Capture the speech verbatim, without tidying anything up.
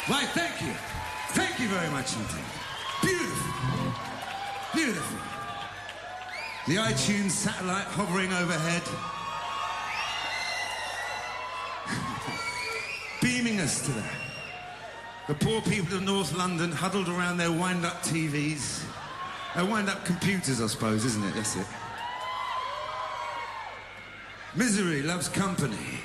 Right, thank you. Thank you very much indeed. Beautiful. Beautiful. The iTunes satellite hovering overhead. Beaming us to that. The poor people of North London huddled around their wind-up T Vs. Their wind-up computers, I suppose, isn't it? That's it. Misery loves company.